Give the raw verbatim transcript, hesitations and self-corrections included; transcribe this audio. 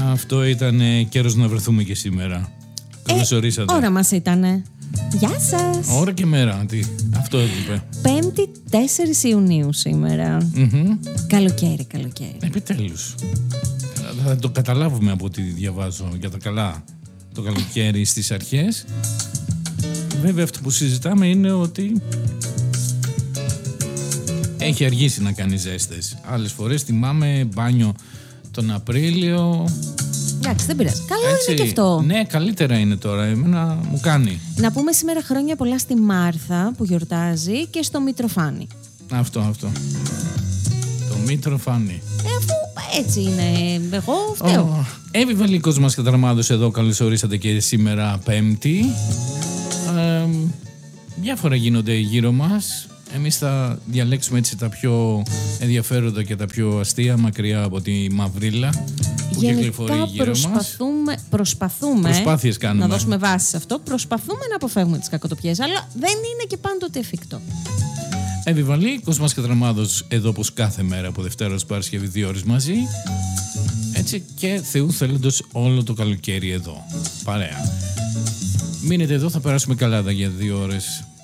Αυτό ήταν καιρός να βρεθούμε και σήμερα. Καλώς ορίσατε. Ώρα μας ήτανε. Γεια σας. Ώρα και μέρα. Τι, αυτό είπε. Πέμπτη τέσσερις Ιουνίου σήμερα. Mm-hmm. Καλοκαίρι, καλοκαίρι. Επιτέλους. Θα το καταλάβουμε από ό,τι διαβάζω για τα καλά. Το καλοκαίρι στις αρχές. Βέβαια αυτό που συζητάμε είναι ότι έχει αργήσει να κάνει ζέστες. Άλλες φορές θυμάμαι μπάνιο τον Απρίλιο. Εντάξει, δεν πειράζει. Καλό έτσι, είναι και αυτό. Ναι, καλύτερα είναι τώρα. Εμένα μου κάνει. Να πούμε σήμερα χρόνια πολλά στη Μάρθα που γιορτάζει και στο Μητροφάνη. Αυτό, αυτό. Το Μητροφάνη. Ε, αφού έτσι είναι. Εγώ φταίω. Εύη Βελικός μας καταραμάδος εδώ. Καλώς ορίσατε και σήμερα Πέμπτη. Ε, διάφορα γίνονται γύρω μας. Εμείς θα διαλέξουμε έτσι τα πιο ενδιαφέροντα και τα πιο αστεία μακριά από τη μαυρίλα που κυκλοφορεί γύρω προσπαθούμε, μας. Προσπαθούμε Προσπάθειες κάνουμε. Να δώσουμε βάση σε αυτό. Προσπαθούμε να αποφεύγουμε τις κακοτοπιές, αλλά δεν είναι και πάντοτε εφικτό. Εύη Βελικός μας καταραμάδος εδώ όπως κάθε μέρα από Δευτέρα ως Παρασκευή δύο ώρες μαζί. Έτσι και Θεού θέλοντος όλο το καλοκαίρι εδώ. Παρέα. Μείνετε εδώ, θα περάσουμε καλά για δύο ώρες.